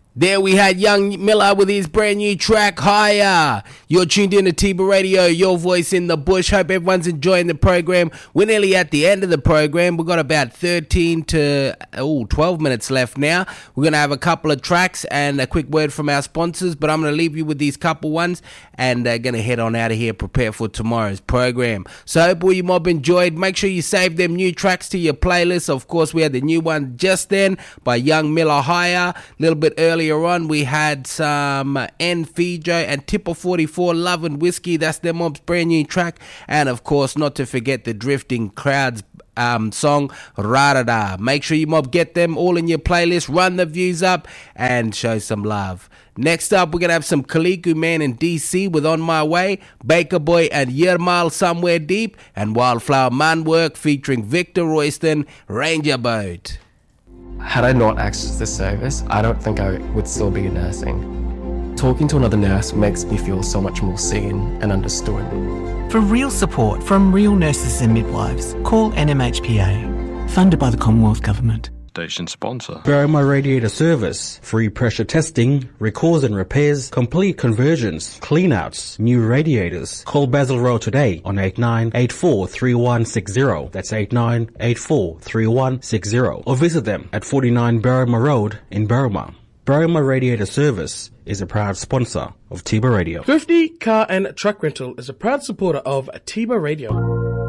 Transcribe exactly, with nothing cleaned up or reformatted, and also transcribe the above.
There we had Young Miller with his brand new track, Higher. You're tuned in to Tiba Radio, your voice in the bush. Hope everyone's enjoying the program. We're nearly at the end of the program. We've got about thirteen to oh, twelve minutes left now. We're going to have a couple of tracks and a quick word from our sponsors, but I'm going to leave you with these couple ones and uh, going to head on out of here, prepare for tomorrow's program. So I hope all you mob enjoyed. Make sure you save them new tracks to your playlist. Of course, we had the new one just then by Young Miller, Higher. A little bit earlier on, we had some uh, N. Fijo and Tipper forty-four, Love and Whiskey. That's their mob's brand new track. And of course, not to forget the Drifting Crowds um, song, Rarada. Make sure you mob get them all in your playlist, run the views up, and show some love. Next up, we're going to have some Kaliku Man in D C with On My Way, Baker Boy and Yermal Somewhere Deep, and Wildflower Man Work featuring Victor Royston, Ranger Boat. Had I not accessed this service, I don't think I would still be nursing. Talking to another nurse makes me feel so much more seen and understood. For real support from real nurses and midwives, call N M H P A, funded by the Commonwealth Government. Station sponsor. Berrima Radiator Service. Free pressure testing, recalls and repairs, complete conversions, cleanouts, new radiators. Call Basil Road today on eight nine eight four three one six zero. That's eight nine eight four three one six zero. Or visit them at forty-nine Berrima Road in Berrima. Berrima Radiator Service is a proud sponsor of Tiba Radio. Thrifty Car and Truck Rental is a proud supporter of Tiba Radio.